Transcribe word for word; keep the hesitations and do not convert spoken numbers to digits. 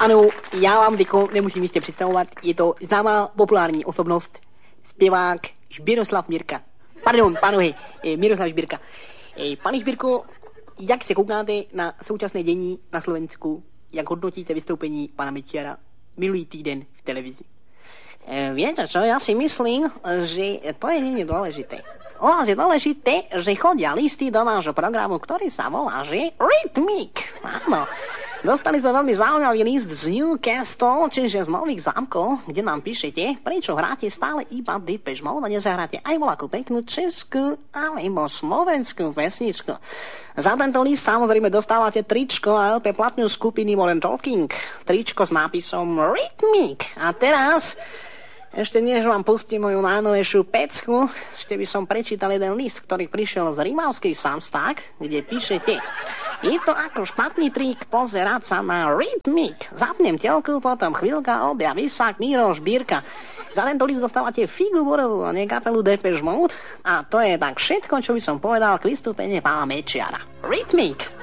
Ano, já vám Viko nemusím ještě představovat, je to známá populární osobnost, zpěvák Žbiroslav Mirka. Pardon, panohy, Miroslav Žbirka. Pane Žbirko, jak se koukáte na současné dění na Slovensku? Jak hodnotíte vystoupení pana Mečiara minulý týden v televizi? Viete čo, ja si myslím, že to je nie dôležité. U nás je dôležité, že chodia listy do nášho programu, ktorý sa volá, že Rytmik. Áno. Dostali sme veľmi zaujímavý list z Newcastle, čiže z Nových Zámkov, kde nám píšete, prečo hráte stále iba Depeche Mode a nezahráte aj voľakú peknú českú alebo slovenskú pesničku. Za tento list samozrejme dostávate tričko a el pé platňu skupiny Modern Talking. Tričko s nápisom Rytmik. A teraz... Ešte než vám pustím moju najnovejšiu pecku, ešte by som prečítal jeden list, ktorý prišiel z Rimavskej Samsták, kde píšete: je to ako špatný trik pozerať sa na Rytmik. Zapnem telku, potom chvíľka objaví sa Miro Žbírka. Za tento list dostávate figu borovú a nie kapelu Depeche Mode. A to je tak všetko, čo by som povedal k vystúpeniu pána Mečiara. Rytmik!